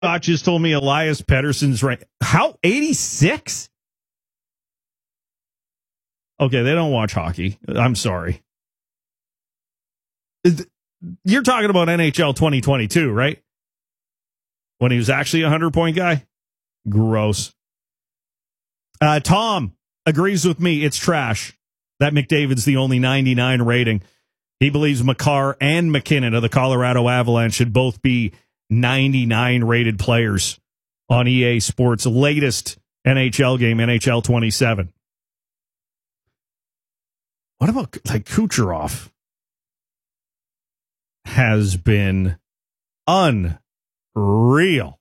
Just told me Elias Pettersson's right. How? 86? Okay, they don't watch hockey. I'm sorry. You're talking about NHL 2022, right? When he was actually a 100-point guy? Gross. Tom agrees with me. It's trash. That McDavid's the only 99 rating. He believes Makar and McKinnon of the Colorado Avalanche should both be 99 rated players on EA Sports' latest NHL game, NHL 27. What about like Kucherov? Has been unreal.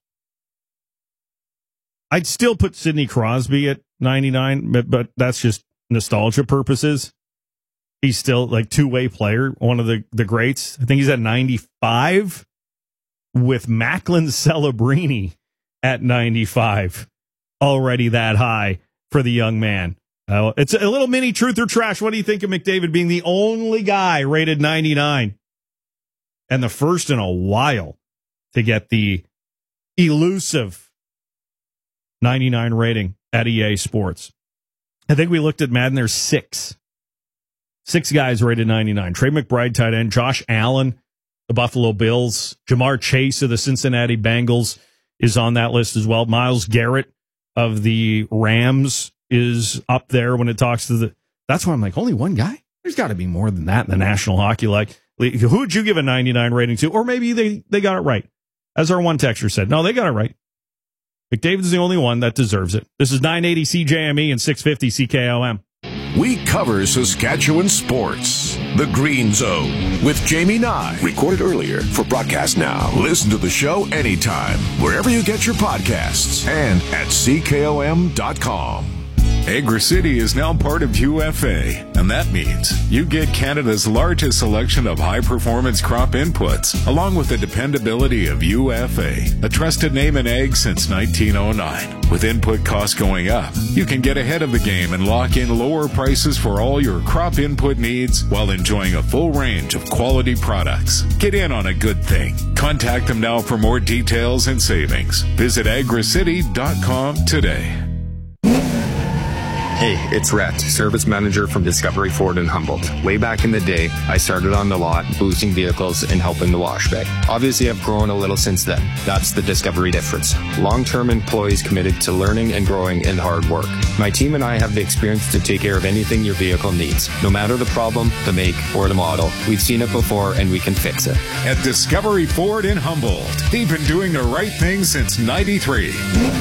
I'd still put Sidney Crosby at 99, but that's just nostalgia purposes. He's still like two-way player, one of the greats. I think he's at 95 with Macklin Celebrini at 95. Already that high for the young man. It's a little mini truth or trash. What do you think of McDavid being the only guy rated 99? And the first in a while to get the elusive 99 rating at EA Sports. I think we looked at Madden. There's six guys rated 99. Trey McBride, tight end. Josh Allen, the Buffalo Bills. Jamar Chase of the Cincinnati Bengals is on that list as well. Myles Garrett of the Rams is up there when it talks to the... That's why I'm like, only one guy? There's got to be more than that in the National Hockey League. Who would you give a 99 rating to? Or maybe they got it right. As our one texter said. No, they got it right. McDavid's the only one that deserves it. This is 980 CJME and 650 CKOM. We cover Saskatchewan sports. The Green Zone with Jamie Nye. Recorded earlier for broadcast now. Listen to the show anytime, wherever you get your podcasts and at CKOM.com. Agri-City is now part of UFA, and that means you get Canada's largest selection of high-performance crop inputs, along with the dependability of UFA, a trusted name in ag since 1909. With input costs going up, you can get ahead of the game and lock in lower prices for all your crop input needs while enjoying a full range of quality products. Get in on a good thing. Contact them now for more details and savings. Visit agricity.com today. Hey, it's Rhett, service manager from Discovery Ford in Humboldt. Way back in the day, I started on the lot, boosting vehicles and helping the wash bay. Obviously, I've grown a little since then. That's the Discovery difference. Long-term employees committed to learning and growing in hard work. My team and I have the experience to take care of anything your vehicle needs. No matter the problem, the make, or the model, we've seen it before and we can fix it. At Discovery Ford in Humboldt, they've been doing the right thing since '93.